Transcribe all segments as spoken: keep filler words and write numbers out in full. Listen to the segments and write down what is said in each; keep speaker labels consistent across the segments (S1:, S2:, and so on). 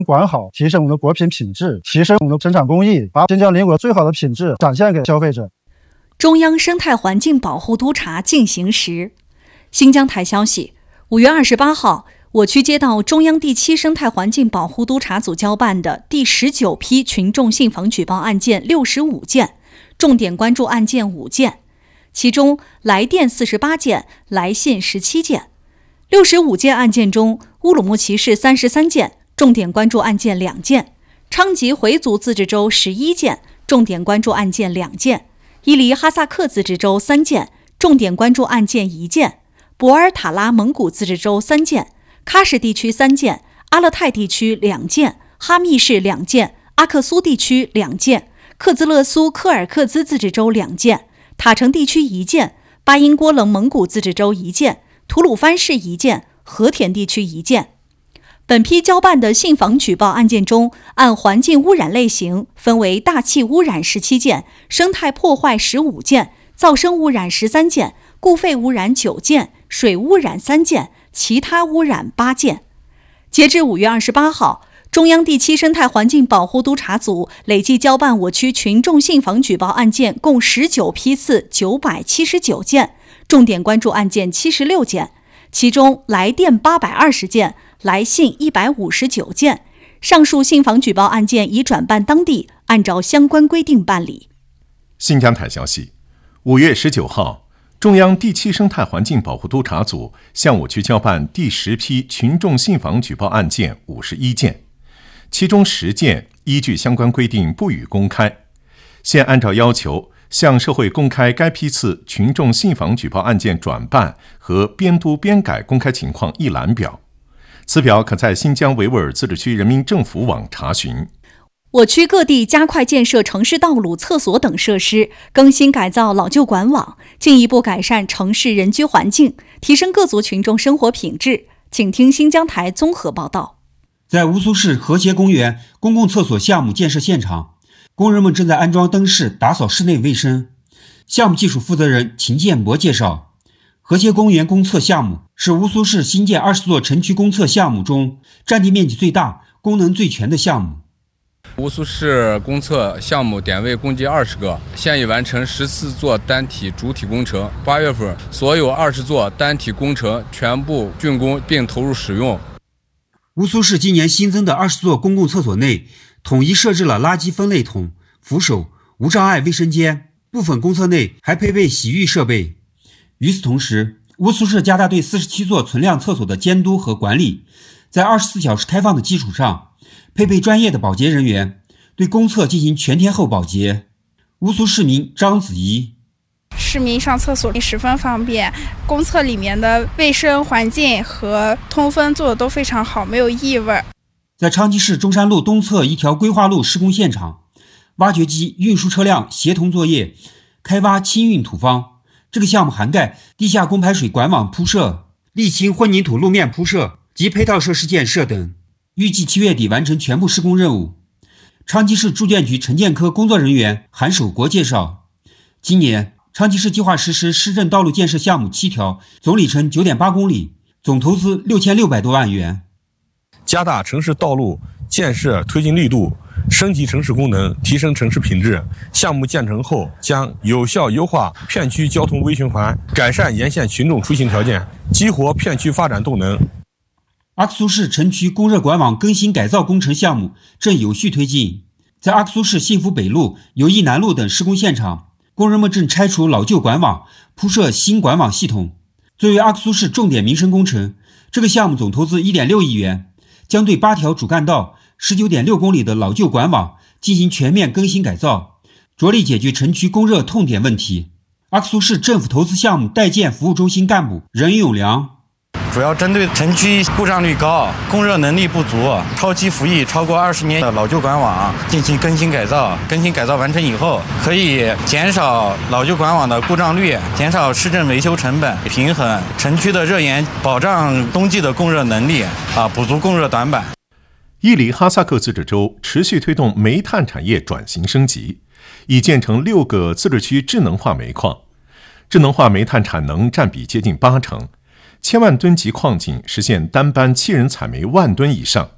S1: 管好，提升我们的果品品质，提升我们的生产工艺，把新疆邻果最好的品质展现给消费者。
S2: 中央生态环境保护督查进行时，新疆台消息，五月二十八号，我区接到中央第七生态环境保护督查组交办的第十九批群众信访举报案件六十五件，重点关注案件五件，其中来电四十八件，来信十七件。六十五件案件中，乌鲁木齐市三十三件，重点关注案件两件；昌吉回族自治州十一件，重点关注案件两件；伊犁哈萨克自治州三件，重点关注案件一件；博尔塔拉蒙古自治州三件，喀什地区三件，阿勒泰地区两件，哈密市两件，阿克苏地区两件，克孜勒苏柯尔克孜自治州两件，塔城地区一件，巴音郭楞蒙古自治州一件，吐鲁番市一件，和田地区一件。本批交办的信访举报案件中，按环境污染类型分为大气污染十七件，生态破坏十五件，噪声污染十三件，固废污染九件，水污染三件，其他污染八件。截至五月二十八号，中央第七生态环境保护督查组累计交办我区群众信访举报案件共十九批次九百七十九件，重点关注案件七十六件，其中来电八百二十件，来信一百五十九件。上述信访举报案件已转办当地，按照相关规定办理。
S3: 新疆台消息，五月十九号，中央第七生态环境保护督查组向我区交办第十批群众信访举报案件五十一件，其中十件依据相关规定不予公开。现按照要求向社会公开该批次群众信访举报案件转办和编督编改公开情况一览表，此表可在新疆维吾尔自治区人民政府网查询。
S2: 我区各地加快建设城市道路、厕所等设施，更新改造老旧管网，进一步改善城市人居环境，提升各族群众生活品质。请听新疆台综合报道。
S4: 在乌苏市和谐公园公共厕所项目建设现场，工人们正在安装灯饰，打扫室内卫生。项目技术负责人秦建博介绍，和谐公园公厕项目是乌苏市新建二十座城区公厕项目中占地面积最大、功能最全的项目。
S5: 乌苏市公厕项目点位共计二十个，现已完成十四座单体主体工程。八月份，所有二十座单体工程全部竣工并投入使用。
S4: 乌苏市今年新增的二十座公共厕所内，统一设置了垃圾分类桶、扶手、无障碍卫生间，部分公厕内还配备洗浴设备。与此同时，乌苏市加大对四十七座存量厕所的监督和管理，在二十四小时开放的基础上，配备专业的保洁人员，对公厕进行全天候保洁。乌苏市民张子怡，
S6: 市民上厕所十分方便，公厕里面的卫生环境和通风做的都非常好，没有异味。
S4: 在昌吉市中山路东侧一条规划路施工现场，挖掘机、运输车辆协同作业，开挖清运土方。这个项目涵盖地下公排水管网铺设、沥青混凝土路面铺设及配套设施建设等，预计七月底完成全部施工任务。昌吉市住建局城建科工作人员韩守国介绍，今年昌吉市计划实施市政道路建设项目七条，总里程 九点八公里，总投资六千六百多万元。
S7: 加大城市道路建设推进力度，升级城市功能，提升城市品质。项目建成后，将有效优化片区交通微循环，改善沿线群众出行条件，激活片区发展动能。
S4: 阿克苏市城区供热管网更新改造工程项目正有序推进，在阿克苏市幸福北路、友谊南路等施工现场，工人们正拆除老旧管网，铺设新管网系统。作为阿克苏市重点民生工程，这个项目总投资 一点六亿元，将对八条主干道、十九点六公里的老旧管网进行全面更新改造，着力解决城区供热痛点问题。阿克苏市政府投资项目代建服务中心干部任永良，
S8: 主要针对城区故障率高、供热能力不足、超期服役超过二十年的老旧管网进行更新改造。更新改造完成以后，可以减少老旧管网的故障率，减少市政维修成本，平衡城区的热源，保障冬季的供热能力，啊，补足供热短板。
S3: 伊犁哈萨克自治州持续推动煤炭产业转型升级，已建成六个自治区智能化煤矿，智能化煤炭产能占比接近八成。千万吨级矿井实现单班七人采煤万吨以上，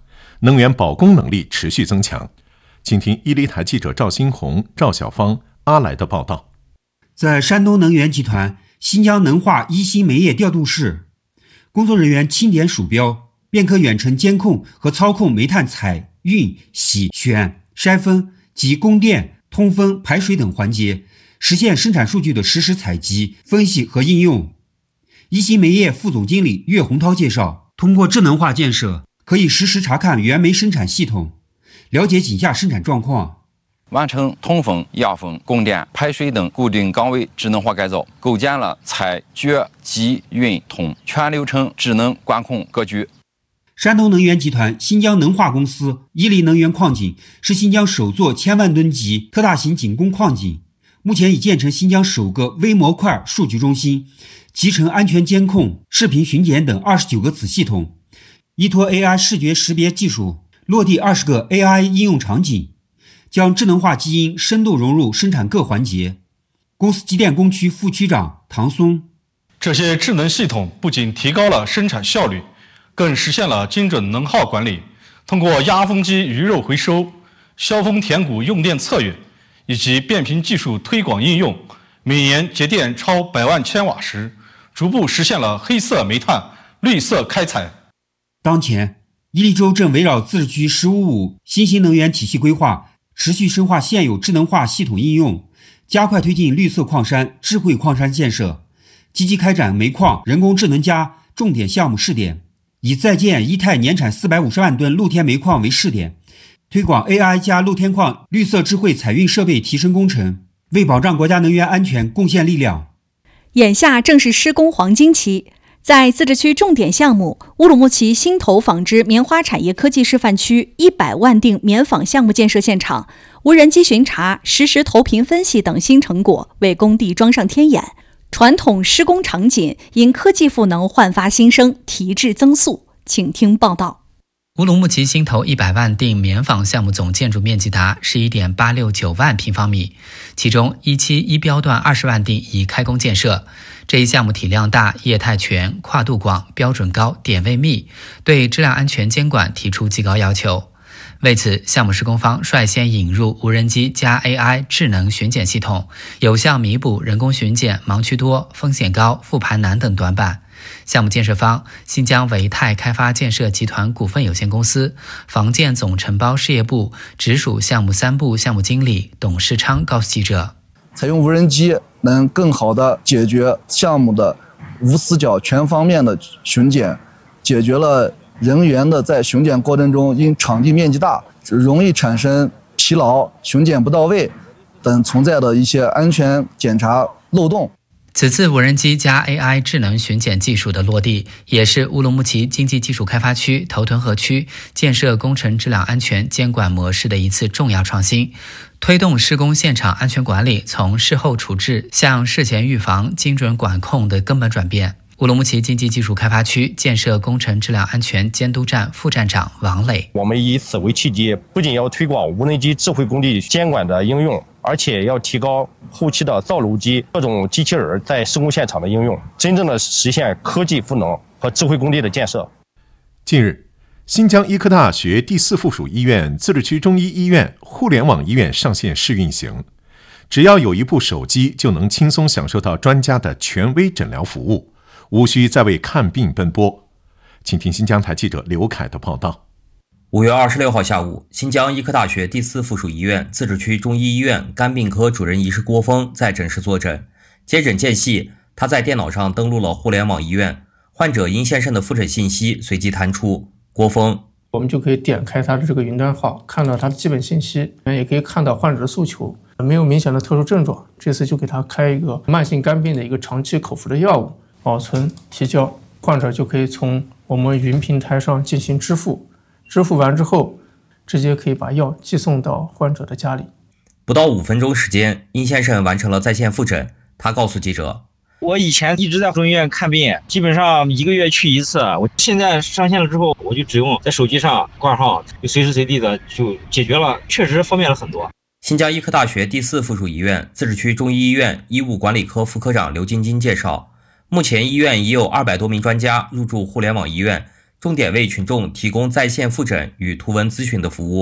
S3: 能源保供能力持续增强。请听伊犁台记者赵新红、赵小芳、阿来的报道。
S4: 在山东能源集团新疆能化一星煤业调度室，工作人员轻点鼠标，便可远程监控和操控煤炭采、运、洗、选、筛分及供电、通风、排水等环节，实现生产数据的实时采集、分析和应用。一星煤业副总经理岳洪涛介绍，通过智能化建设，可以实时查看原煤生产系统，了解井下生产状况，
S9: 完成通风、压风、供电、排水等固定岗位智能化改造，构建了采、掘、集、运、通全流程智能管控格局。
S4: 山东能源集团新疆能化公司伊犁能源矿井是新疆首座千万吨级特大型井工矿井，目前已建成新疆首个微模块数据中心，集成安全监控、视频巡检等二十九个子系统，依托 A I 视觉识别技术落地二十个 A I 应用场景，将智能化基因深度融入生产各环节。公司机电工区副区长唐松，
S10: 这些智能系统不仅提高了生产效率，更实现了精准能耗管理。通过压风机鱼肉回收、削峰填谷用电测阅以及变频技术推广应用，每年节电超百万千瓦时，逐步实现了黑色煤炭绿色开采。
S4: 当前，伊犁州正围绕自治区“十五五”新型能源体系规划，持续深化现有智能化系统应用，加快推进绿色矿山、智慧矿山建设，积极开展煤矿人工智能加重点项目试点，以在建一泰年产四百五十万吨露天煤矿为试点，推广 A I 加露天矿绿色智慧采运设备提升工程，为保障国家能源安全贡献力量。
S2: 眼下正是施工黄金期，在自治区重点项目乌鲁木齐新头纺织棉花产业科技示范区一百万锭棉纺项目建设现场，无人机巡查、实时投屏分析等新成果为工地装上天眼，传统施工场景因科技赋能焕发新生，提质增速。请听报道。
S11: 乌鲁木齐新投一百万锭棉纺项目总建筑面积达 十一点八六九万平方米，其中一期一标段二十万锭已开工建设。这一项目体量大、业态全、跨度广、标准高、点位密，对质量安全监管提出极高要求。为此，项目施工方率先引入无人机加 A I 智能巡检系统，有效弥补人工巡检盲区多、风险高、复盘难等短板。项目建设方新疆维泰开发建设集团股份有限公司房建总承包事业部直属项目三部项目经理董世昌告诉记者，
S12: 采用无人机能更好地解决项目的无死角全方面的巡检，解决了人员的在巡检过程中因场地面积大容易产生疲劳、巡检不到位等存在的一些安全检查漏洞。
S11: 此次无人机加 A I 智能巡检技术的落地，也是乌鲁木齐经济技术开发区头屯河区建设工程质量安全监管模式的一次重要创新，推动施工现场安全管理从事后处置向事前预防、精准管控的根本转变。乌鲁木齐经济技术开发区建设工程质量安全监督站副站长王磊，
S13: 我们以此为契机，不仅要推广无人机智慧工地监管的应用，而且要提高后期的造楼机、各种机器人在施工现场的应用，真正的实现科技赋能和智慧工地的建设。
S3: 近日，新疆医科大学第四附属医院、自治区中医医院、互联网医院上线试运行，只要有一部手机，就能轻松享受到专家的权威诊疗服务，无需再为看病奔波。请听新疆台记者刘凯的报道。
S14: 五月二十六号下午，新疆医科大学第四附属医院自治区中医医院肝病科主任医师郭峰在诊室坐诊。接诊间隙，他在电脑上登录了互联网医院，患者殷先生的复诊信息随即弹出。郭峰，
S15: 我们就可以点开他的这个云端号，看到他的基本信息，也可以看到患者的诉求，没有明显的特殊症状，这次就给他开一个慢性肝病的一个长期口服的药物，保存提交，患者就可以从我们云平台上进行支付。支付完之后，直接可以把药寄送到患者的家里。
S14: 不到五分钟时间，殷先生完成了在线复诊。他告诉记者，
S16: 我以前一直在中医院看病，基本上一个月去一次，我现在上线了之后，我就只用在手机上挂号，就随时随地的就解决了，确实方便了很多。
S14: 新疆医科大学第四附属医院自治区中医医院医务管理科副科长刘晶晶介绍，目前医院已有二百多名专家入驻互联网医院， 重点为群众提供在线复诊与图文咨询的服务。